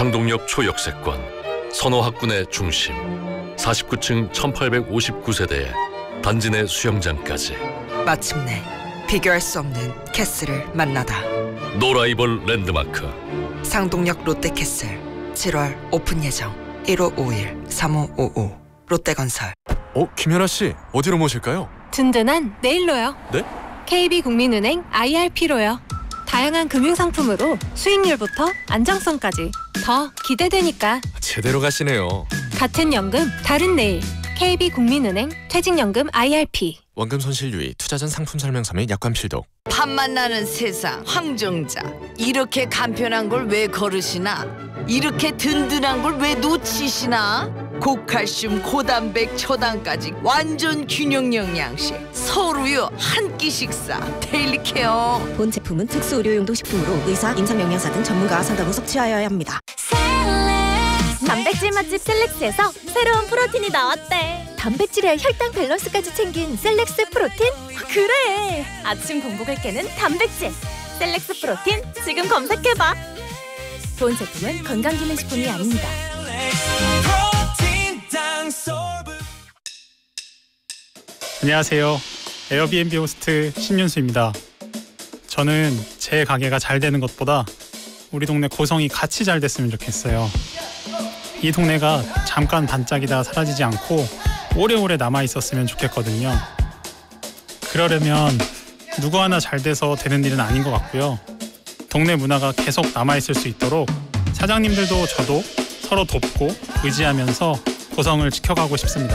상동역 초역세권, 선호학군의 중심, 49층 1859세대에 단지 내 수영장까지. 마침내 비교할 수 없는 캐슬을 만나다. 노라이벌 랜드마크 상동역 롯데캐슬 7월 오픈 예정. 1551-3555 롯데건설. 김연아 씨, 어디로 모실까요? 든든한 내일로요. 네? KB국민은행 IRP로요. 다양한 금융상품으로 수익률부터 안정성까지 더 기대되니까. 제대로 가시네요. 같은 연금 다른 내일. KB국민은행 퇴직연금 IRP. 원금 손실 유의, 투자 전 상품 설명서 및 약관 필독. 밥 만나는 세상 황정자. 이렇게 간편한 걸 왜 거르시나? 이렇게 든든한 걸 왜 놓치시나? 고칼슘, 고단백, 초당까지 완전 균형 영양식. 서로요 한 끼 식사. 데일리 케어. 본 제품은 특수 의료용도 식품으로 의사, 임상영양사 등 전문가와 상담 후 섭취하여야 합니다. 단백질 맛집 셀렉스에서 새로운 프로틴이 나왔대. 단백질에 혈당 밸런스까지 챙긴 셀렉스 프로틴? 그래! 아침 공복을 깨는 단백질 셀렉스 프로틴 지금 검색해봐. 본 제품은 건강기능식품이 아닙니다. 안녕하세요. 에어비앤비 호스트 신윤수입니다. 저는 제 가게가 잘 되는 것보다 우리 동네 고성이 같이 잘 됐으면 좋겠어요. 이 동네가 잠깐 반짝이다가 사라지지 않고 오래오래 남아있었으면 좋겠거든요. 그러려면 누구 하나 잘 돼서 되는 일은 아닌 것 같고요. 동네 문화가 계속 남아있을 수 있도록 사장님들도 저도 서로 돕고 의지하면서 고성을 지켜가고 싶습니다.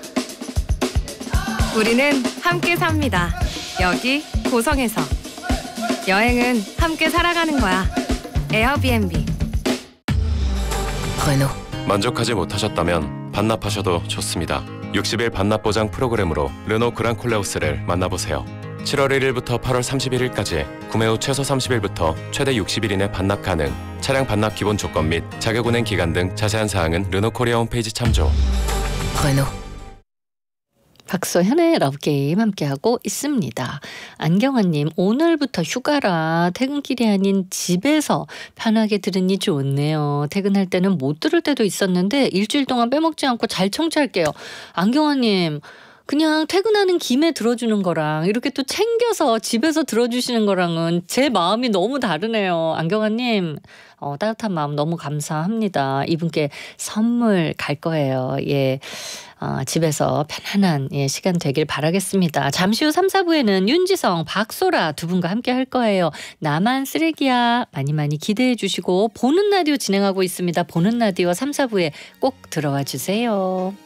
우리는 함께 삽니다. 여기 고성에서. 여행은 함께 살아가는 거야. 에어비앤비. 르노. 만족하지 못하셨다면 반납하셔도 좋습니다. 60일 반납 보장 프로그램으로 르노 그랑콜레우스를 만나보세요. 7월 1일부터 8월 31일까지 구매 후 최소 30일부터 최대 60일 이내 반납 가능. 차량 반납 기본 조건 및 자격 운행 기간 등 자세한 사항은 르노 코리아 홈페이지 참조. 르노. 박소현의 러브게임 함께하고 있습니다. 안경환님, 오늘부터 휴가라 퇴근길이 아닌 집에서 편하게 들으니 좋네요. 퇴근할 때는 못 들을 때도 있었는데 일주일 동안 빼먹지 않고 잘 청취할게요. 안경환님, 그냥 퇴근하는 김에 들어주는 거랑 이렇게 또 챙겨서 집에서 들어주시는 거랑은 제 마음이 너무 다르네요. 안경환님, 따뜻한 마음 너무 감사합니다. 이분께 선물 갈 거예요. 예. 집에서 편안한 시간 되길 바라겠습니다. 잠시 후 3, 4부에는 윤지성, 박소라 두 분과 함께 할 거예요. 나만 쓰레기야 많이 많이 기대해 주시고 보는 라디오 진행하고 있습니다. 보는 라디오 3, 4부에 꼭 들어와 주세요.